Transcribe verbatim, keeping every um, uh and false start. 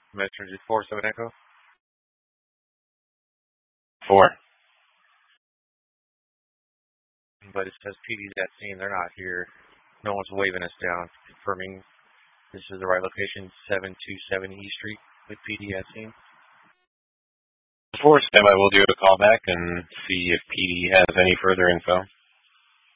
Metro four seven Echo. Four. But it says P D's at scene. They're not here. No one's waving us down, confirming this is the right location, seven two seven E Street with P D at scene. Before standby, we'll do a call back and see if P D has any further info.